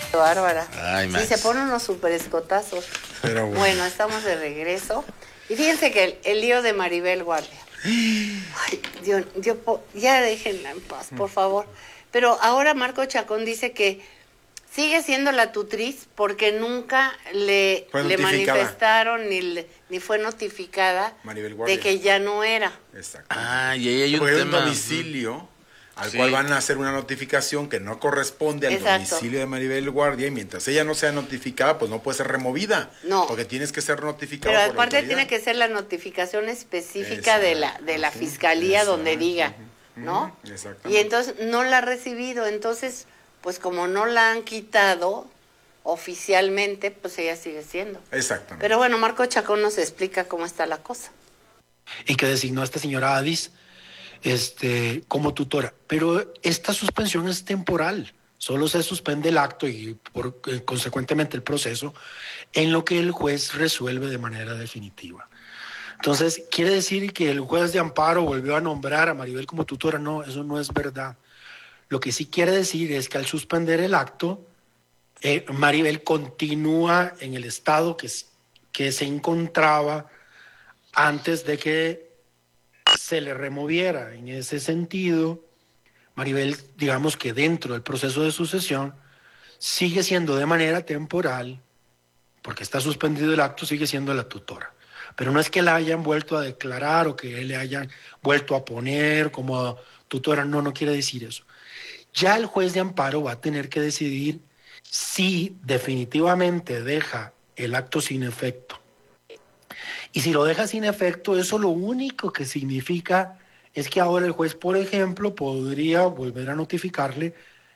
Bárbara. Ay, sí, Max. se ponen unos super escotazos. Pero Bueno, estamos de regreso. Y fíjense que el lío de Maribel Guardia. Ay, ya déjenla en paz, por favor. Pero ahora Marco Chacón dice que sigue siendo la tutriz porque nunca le manifestaron ni fue notificada Maribel Guardia. de que ya no era. Exacto. Ah, y ahí hay un Porque hay un tema. domicilio al Sí. cual van a hacer una notificación que no corresponde al Exacto. domicilio de Maribel Guardia, y mientras ella no sea notificada, pues no puede ser removida. No. Porque tienes que ser notificado Pero por la aparte autoridad. tiene que ser la notificación específica de la Exacto, fiscalía donde exacto, diga, ¿no? exactamente. Y entonces no la ha recibido, entonces pues como no la han quitado oficialmente, pues ella sigue siendo. Exactamente. Pero bueno, Marco Chacón nos explica cómo está la cosa. Y que designó a esta señora Adis como tutora. Pero esta suspensión es temporal. Solo se suspende el acto y consecuentemente el proceso en lo que el juez resuelve de manera definitiva. Entonces, ¿quiere decir que el juez de amparo volvió a nombrar a Maribel como tutora? No, eso no es verdad. Lo que sí quiere decir es que al suspender el acto, Maribel continúa en el estado que se encontraba antes de que se le removiera. En ese sentido, Maribel, digamos que dentro del proceso de sucesión, sigue siendo de manera temporal, porque está suspendido el acto, sigue siendo la tutora. Pero no es que la hayan vuelto a declarar o que le hayan vuelto a poner como tutora, no quiere decir eso. Ya el juez de amparo va a tener que decidir si definitivamente deja el acto sin efecto. Y si lo deja sin efecto, eso lo único que significa es que ahora el juez, por ejemplo, podría volver a notificarle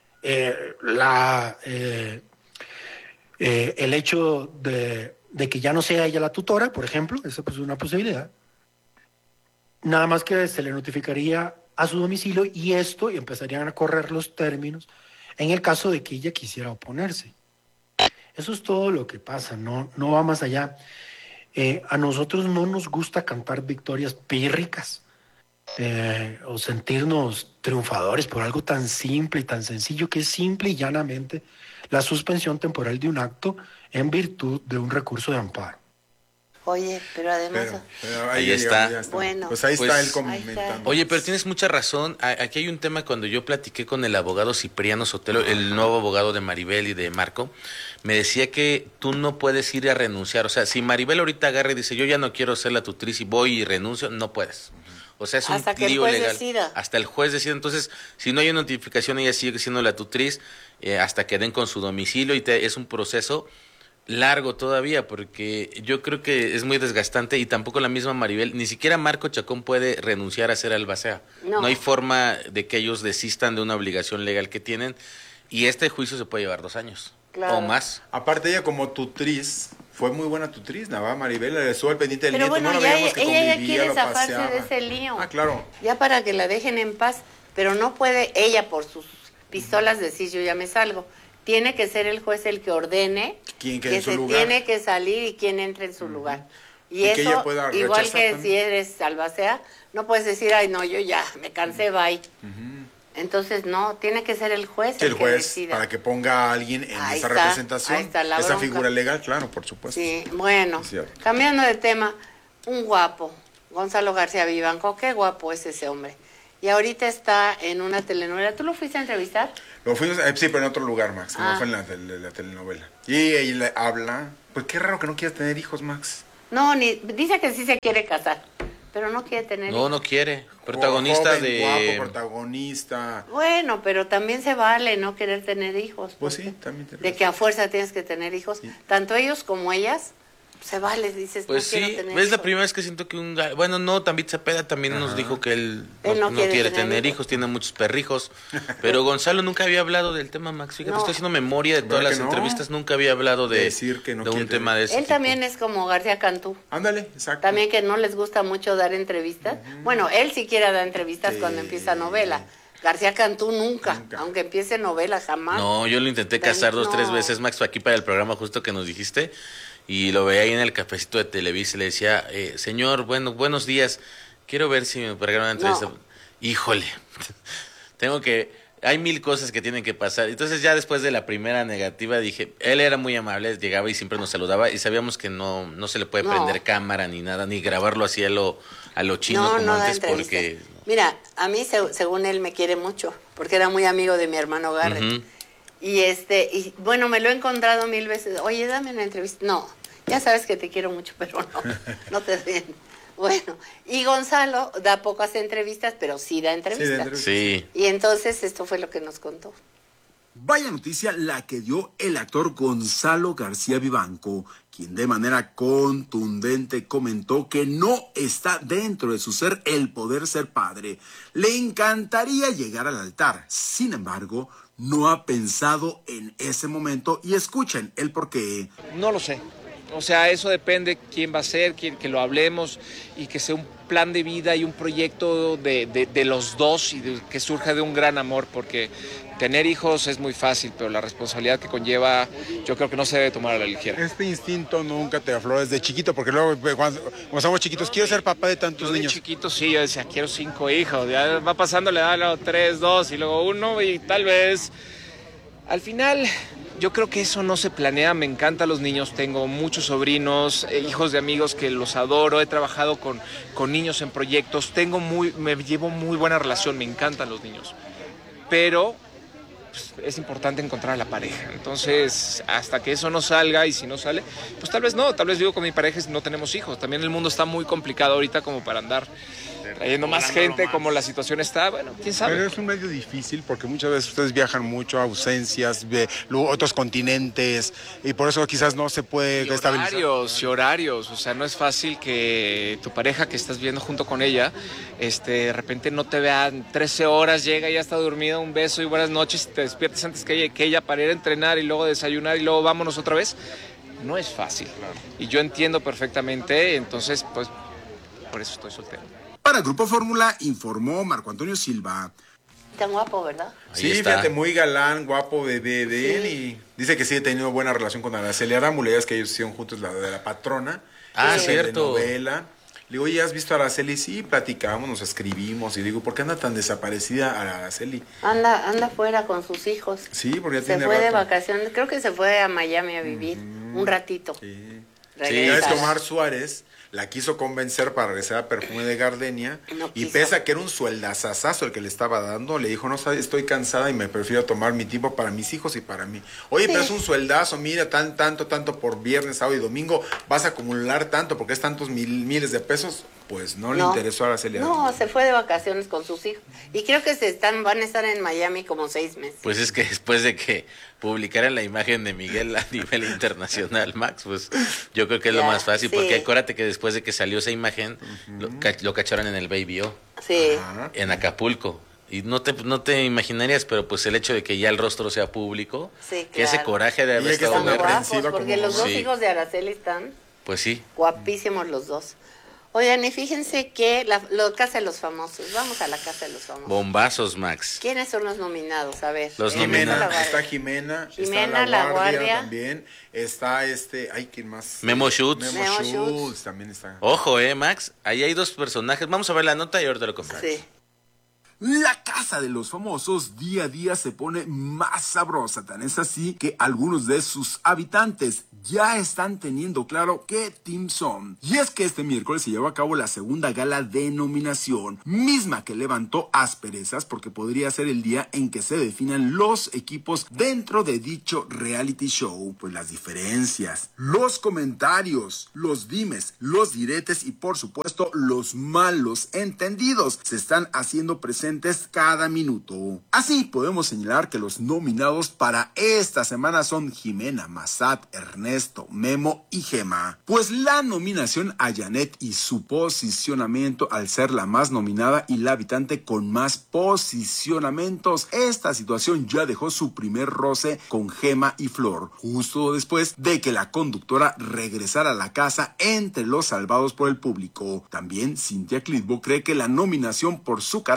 el hecho de que ya no sea ella la tutora, por ejemplo, esa pues es una posibilidad. Nada más que se le notificaría a su domicilio y empezarían a correr los términos en el caso de que ella quisiera oponerse. Eso es todo lo que pasa, no va más allá. A nosotros no nos gusta cantar victorias pírricas o sentirnos triunfadores por algo tan simple y tan sencillo que es simple y llanamente la suspensión temporal de un acto en virtud de un recurso de amparo. Oye, pero además... Pero Ahí está. ya está. Bueno. Pues ahí Pues, está él comentando. Oye, pero tienes mucha razón. Aquí hay un tema. Cuando yo platiqué con el abogado Cipriano Sotelo, el nuevo abogado de Maribel y de Marco, me decía que tú no puedes ir a renunciar. O sea, si Maribel ahorita agarra y dice, yo ya no quiero ser la tutriz y voy y renuncio, no puedes. O sea, es un Hasta que el lío juez legal. decida. Hasta el juez decida. Entonces, si no hay notificación, ella sigue siendo la tutriz hasta que den con su domicilio y es un proceso largo todavía, porque yo creo que es muy desgastante y tampoco la misma Maribel, ni siquiera Marco Chacón puede renunciar a ser albacea. No hay forma de que ellos desistan de una obligación legal que tienen, y este juicio se puede llevar 2 años Claro. o más. Aparte, ella como tutriz, fue muy buena tutriz, ¿no? Maribel le estuvo al pendiente del Pero nieto, bueno, no la ya veíamos que ella ya convivía, quiere lo zafarse paseaba. de ese lío. Ah, claro. Ya para que la dejen en paz, pero no puede ella por sus pistolas decir yo ya me salgo. Tiene que ser el juez el que ordene ¿Quién quede que en su se lugar? tiene que salir y quién entre en su lugar. Y que ella eso, pueda igual rechazar que también. si eres albacea, no puedes decir, ay no, yo ya me cansé, bye. Entonces no, tiene que ser el juez Que el que juez, decida. para que ponga a alguien en Ahí esa está, representación, ahí está la esa bronca. figura legal, claro, por supuesto. Sí, bueno, Es cierto. cambiando de tema, un guapo, Gonzalo García Vivanco, qué guapo es ese hombre. Y ahorita está en una telenovela. ¿Tú lo fuiste a entrevistar? Lo fuimos, sí, pero en otro lugar, Max, no Ah. fue en la telenovela. Y ella habla, pues qué raro que no quieras tener hijos, Max. No, dice que sí se quiere casar, pero no quiere tener hijos. No quiere. Protagonista Joven, de... guapo, protagonista. Bueno, pero también se vale no querer tener hijos. Pues porque sí, también te de que a fuerza tienes que tener hijos. Sí. Tanto ellos como ellas, se vale, dices, Pues no sí, quiero tener es la hijos. primera vez que siento que bueno, no, también Cepeda también nos dijo que él Él no no quiere quiere tener tener hijos. hijos, tiene muchos perrijos, pero Gonzalo nunca había hablado del tema, Max, fíjate, No. estoy haciendo memoria de todas ¿Verdad las que no? entrevistas, nunca había hablado de Decir que no quiere un tema de ese Él tipo. también es como García Cantú. Ándale, exacto. También que no les gusta mucho dar entrevistas. Bueno, él siquiera da entrevistas Sí. cuando empieza novela. García Cantú nunca, Nunca. aunque empiece novela, jamás. No, yo lo intenté casar 2, 3 No. veces, Max, aquí para el programa justo que nos dijiste, y lo veía ahí en el cafecito de Televisa y le decía, señor, buenos días, quiero ver si me puede grabar una entrevista. No. Híjole, tengo que hay 1000 cosas que tienen que pasar. Entonces ya después de la primera negativa dije, él era muy amable, llegaba y siempre nos saludaba y sabíamos que no se le puede prender cámara ni nada, ni grabarlo así a lo chino como antes porque... Mira, a mí según él me quiere mucho, porque era muy amigo de mi hermano Garrett. Y bueno, me lo he encontrado 1000 veces. Oye, dame una entrevista. No, ya sabes que te quiero mucho, pero no te den. Bueno, y Gonzalo da pocas entrevistas, pero sí da entrevistas. Sí. Y entonces esto fue lo que nos contó. Vaya noticia la que dio el actor Gonzalo García Vivanco, quien de manera contundente comentó que no está dentro de su ser el poder ser padre. Le encantaría llegar al altar, sin embargo, no ha pensado en ese momento y escuchen el porqué. No lo sé. O sea, eso depende quién va a ser, que lo hablemos y que sea un plan de vida y un proyecto de los dos y que surja de un gran amor, porque tener hijos es muy fácil, pero la responsabilidad que conlleva yo creo que no se debe tomar a la ligera. Este instinto nunca te afloró desde chiquito, porque luego cuando somos chiquitos, quiero ser papá de tantos niños. De chiquito sí, yo decía, quiero 5 hijos, ya va pasando la edad, luego 3, 2 y luego 1 y tal vez... Al final... Yo creo que eso no se planea, me encantan los niños, tengo muchos sobrinos, hijos de amigos que los adoro, he trabajado con niños en proyectos, me llevo muy buena relación, me encantan los niños, pero pues, es importante encontrar a la pareja, entonces hasta que eso no salga y si no sale, pues tal vez no, tal vez vivo con mi pareja y no tenemos hijos, también el mundo está muy complicado ahorita como para andar trayendo más gente como la situación está, bueno, quién sabe. Pero es un medio difícil porque muchas veces ustedes viajan mucho, ausencias, otros continentes, y por eso quizás no se puede estabilizar. Horarios, o sea, no es fácil que tu pareja que estás viviendo junto con ella, de repente no te vean 13 horas, llega y ya está dormida, un beso y buenas noches, y te despiertas antes que ella para ir a entrenar y luego desayunar y luego vámonos otra vez. No es fácil. Claro. Y yo entiendo perfectamente, entonces, pues, por eso estoy soltero. Para Grupo Fórmula informó Marco Antonio Silva. Tan guapo, ¿verdad? Sí, fíjate, muy galán, guapo de él, y dice que sí ha tenido buena relación con Araceli Arámbula, ya es que ellos hicieron juntos la de La Patrona. Cierto. De novela. Le digo, oye, ¿has visto a Araceli? Sí, platicamos, nos escribimos, y digo, ¿por qué anda tan desaparecida Araceli? Anda fuera con sus hijos. Sí, porque ya se tiene fue rato. De vacaciones, creo que se fue a Miami a vivir un ratito. Sí. Regresa. Ya ves, Omar Suárez la quiso convencer para regresar a Perfume de Gardenia, y pese a que era un sueldazazazo el que le estaba dando, le dijo, no sabes, estoy cansada y me prefiero tomar mi tiempo para mis hijos y para mí. Oye, pero es un sueldazo, mira, tanto por viernes, sábado y domingo, vas a acumular tanto porque es tantos miles de pesos. Pues no le interesó a Araceli. No, se fue de vacaciones con sus hijos. Y creo que van a estar en Miami como 6 meses. Pues es que después de que publicaran la imagen de Miguel a nivel internacional, Max, pues yo creo que es lo más fácil, porque acuérdate que después de que salió esa imagen, lo cacharon en el Baby O, en Acapulco. Y no te imaginarías, pero pues el hecho de que ya el rostro sea público, que ese coraje de haber estado... Están guapos, porque los dos hijos de Araceli están pues sí, guapísimos los dos. Oigan, y fíjense que la Casa de los Famosos. Vamos a la Casa de los Famosos. Bombazos, Max. ¿Quiénes son los nominados? A ver. Los nominados. Está Jimena, está La Guardia también. Está ¿quién más? Memo Schutz. Memo Schutz también está. Ojo, Max. Ahí hay 2 personajes. Vamos a ver la nota y ahorita lo comentamos. Sí. La Casa de los Famosos día a día se pone más sabrosa, tan es así que algunos de sus habitantes ya están teniendo claro qué team son. Y es que este miércoles se llevó a cabo la segunda gala de nominación, misma que levantó asperezas porque podría ser el día en que se definan los equipos dentro de dicho reality show. Pues las diferencias, los comentarios, los dimes, los diretes y por supuesto los malos entendidos se están haciendo presentes cada minuto. Así podemos señalar que los nominados para esta semana son Jimena, Massad, Ernesto, Memo y Gema. Pues la nominación a Janet y su posicionamiento al ser la más nominada y la habitante con más posicionamientos, esta situación ya dejó su primer roce con Gema y Flor, justo después de que la conductora regresara a la casa entre los salvados por el público. También Cintia Clitbo cree que la nominación por su carácter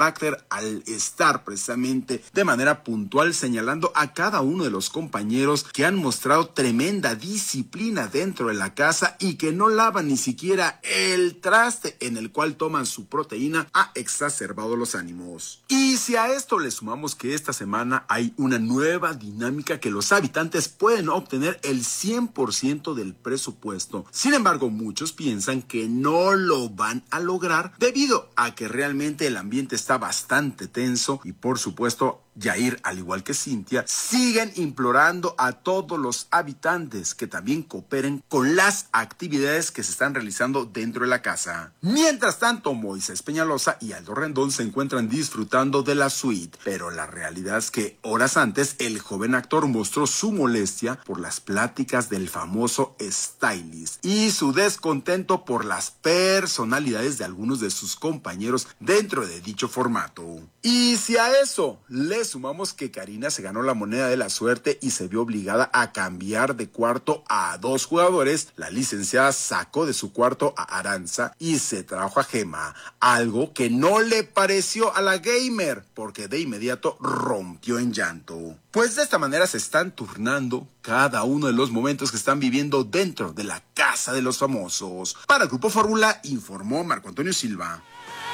al estar precisamente de manera puntual señalando a cada uno de los compañeros que han mostrado tremenda disciplina dentro de la casa y que no lavan ni siquiera el traste en el cual toman su proteína, ha exacerbado los ánimos. Y si a esto le sumamos que esta semana hay una nueva dinámica que los habitantes pueden obtener el 100% del presupuesto. Sin embargo, muchos piensan que no lo van a lograr debido a que realmente el ambiente está bastante tenso y por supuesto Yair, al igual que Cintia, siguen implorando a todos los habitantes que también cooperen con las actividades que se están realizando dentro de la casa. Mientras tanto, Moisés Peñalosa y Aldo Rendón se encuentran disfrutando de la suite, pero la realidad es que horas antes el joven actor mostró su molestia por las pláticas del famoso stylist y su descontento por las personalidades de algunos de sus compañeros dentro de dicho formato. Y si a eso le sumamos que Karina se ganó la moneda de la suerte y se vio obligada a cambiar de cuarto a 2 jugadores, la licenciada sacó de su cuarto a Aranza y se trajo a Gema, algo que no le pareció a la gamer, porque de inmediato rompió en llanto. Pues de esta manera se están turnando cada uno de los momentos que están viviendo dentro de la Casa de los Famosos. Para el Grupo Fórmula informó Marco Antonio Silva.